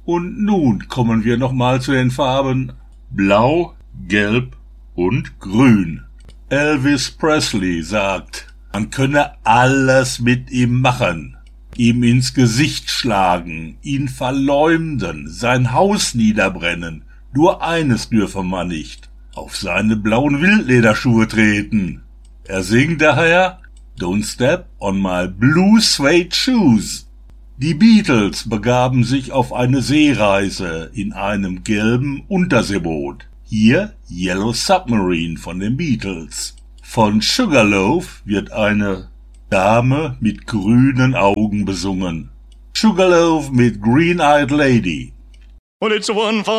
Und nun kommen wir nochmal zu den Farben Blau, Gelb und Grün. Elvis Presley sagt, man könne alles mit ihm machen, ihm ins Gesicht schlagen, ihn verleumden, sein Haus niederbrennen. Nur eines dürfe man nicht, auf seine blauen Wildlederschuhe treten. Er singt daher, Don't step on my blue suede shoes. Die Beatles begaben sich auf eine Seereise in einem gelben Unterseeboot. Hier Yellow Submarine von den Beatles. Von Sugarloaf wird eine Dame mit grünen Augen besungen. Sugarloaf mit Green-Eyed Lady. Well, it's a one